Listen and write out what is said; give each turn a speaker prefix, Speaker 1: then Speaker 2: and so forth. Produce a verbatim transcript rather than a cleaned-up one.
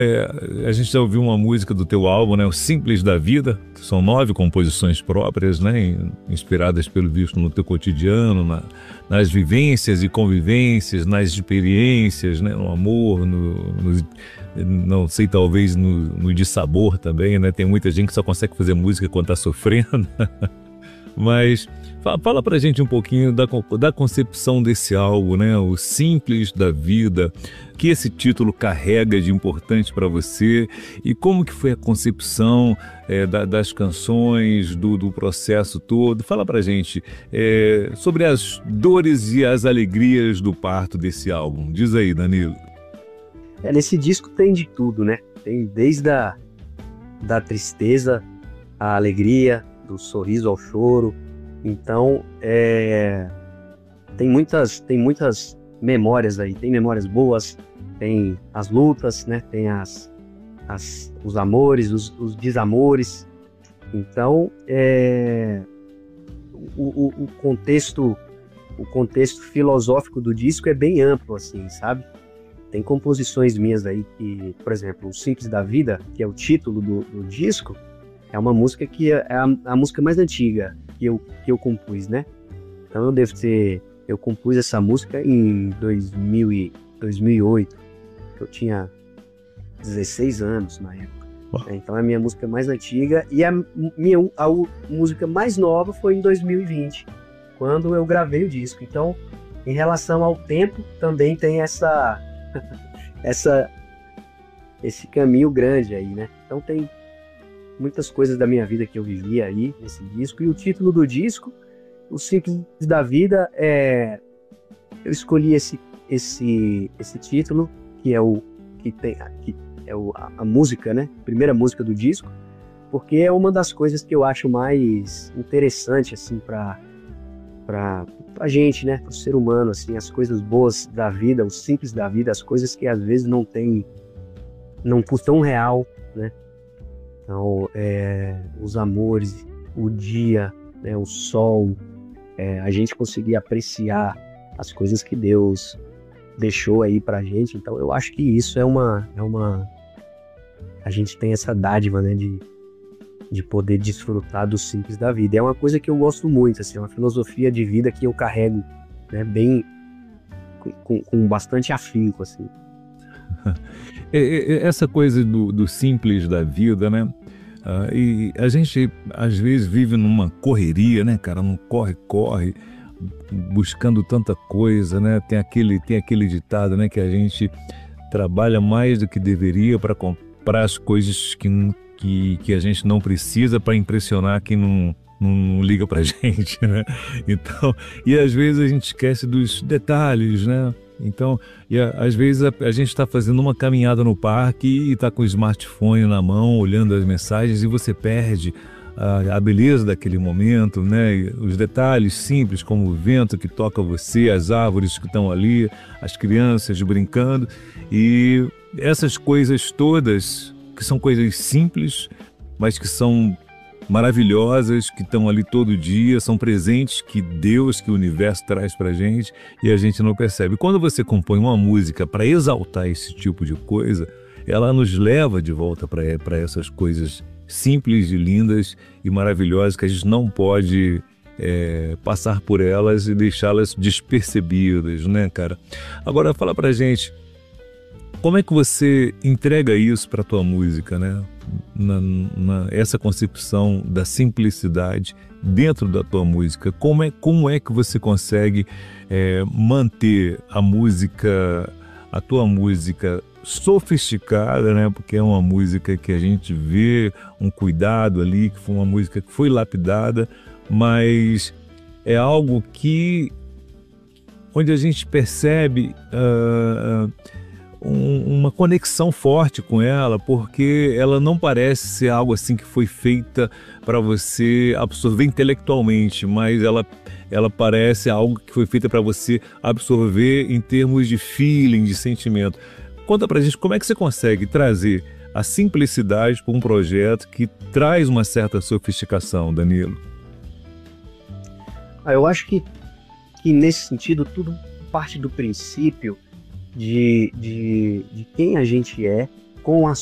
Speaker 1: É, a gente já ouviu uma música do teu álbum, né? O Simples da Vida, que são nove composições próprias, né? Inspiradas pelo visto no teu cotidiano, na, nas vivências e convivências, nas experiências, né? No amor, no, no, não sei, talvez no, no dissabor também, né? Tem muita gente que só consegue fazer música quando tá sofrendo. Mas fala, fala pra gente um pouquinho da, da concepção desse álbum, né? O Simples da Vida, que esse título carrega de importante para você e como que foi a concepção é, da, das canções, do, do processo todo. Fala pra gente é, sobre as dores e as alegrias do parto desse álbum. Diz aí, Danilo.
Speaker 2: É, nesse disco tem de tudo, né? Tem desde a da tristeza, a alegria, do sorriso ao choro. Então, é, tem muitas, tem muitas memórias aí. Tem memórias boas, tem as lutas, né? Tem as, as, os amores, os, os desamores. Então, é, o, o, o contexto, o contexto filosófico do disco é bem amplo, assim, sabe? Tem composições minhas aí que, por exemplo, O Simples da Vida, que é o título do, do disco, é uma música que é a, a música mais antiga que eu, que eu compus, né? Então eu devo ter... Eu compus essa música em dois mil e, dois mil e oito, que eu tinha dezesseis anos na época. Oh. Então é a minha música mais antiga. E a minha a, a música mais nova foi em dois mil e vinte, quando eu gravei o disco. Então, em relação ao tempo, também tem essa... essa esse caminho grande aí, né? Então tem muitas coisas da minha vida que eu vivi aí nesse disco. E o título do disco, O Simples da Vida, é... eu escolhi esse, esse, esse título, que é o que tem que é o, a, a música, né? A primeira música do disco, porque é uma das coisas que eu acho mais interessante assim para para a gente, né? Para o ser humano, assim, as coisas boas da vida, o simples da vida, as coisas que às vezes não tem, não custam um real, né? Então, é, os amores, o dia, né, o sol, é, a gente conseguir apreciar as coisas que Deus deixou aí pra gente. Então, eu acho que isso é uma, é uma, a gente tem essa dádiva, né, de, de poder desfrutar do simples da vida. É uma coisa que eu gosto muito, assim, é uma filosofia de vida que eu carrego, né, bem, com, com bastante afinco, assim.
Speaker 1: Essa coisa do, do simples da vida, né? Ah, e a gente às vezes vive numa correria, né, cara? Num corre-corre, buscando tanta coisa, né? Tem aquele, tem aquele ditado, né? Que a gente trabalha mais do que deveria para comprar as coisas que, que, que a gente não precisa para impressionar quem não, não liga pra gente, né? Então, e às vezes a gente esquece dos detalhes, né? Então, e a, às vezes a, a gente está fazendo uma caminhada no parque e está com o smartphone na mão, olhando as mensagens, e você perde a, a beleza daquele momento, né? E os detalhes simples, como o vento que toca você, as árvores que estão ali, as crianças brincando, e essas coisas todas, que são coisas simples, mas que são maravilhosas, que estão ali todo dia, são presentes que Deus, que o universo traz pra gente e a gente não percebe. Quando você compõe uma música para exaltar esse tipo de coisa, ela nos leva de volta para essas coisas simples e lindas e maravilhosas que a gente não pode é, passar por elas e deixá-las despercebidas, né, cara? Agora fala pra gente, como é que você entrega isso para tua música, né? Na, na, essa concepção da simplicidade dentro da tua música, como é, como é que você consegue é, manter a música, a tua música sofisticada, né? Porque é uma música que a gente vê um cuidado ali, que foi uma música que foi lapidada, mas é algo que onde a gente percebe uh, uh, um, uma conexão forte com ela, porque ela não parece ser algo assim que foi feita para você absorver intelectualmente, mas ela, ela parece algo que foi feita para você absorver em termos de feeling, de sentimento. Conta pra gente como é que você consegue trazer a simplicidade para um projeto que traz uma certa sofisticação, Danilo.
Speaker 2: Ah, eu acho que, que nesse sentido tudo parte do princípio de, de, de quem a gente é com a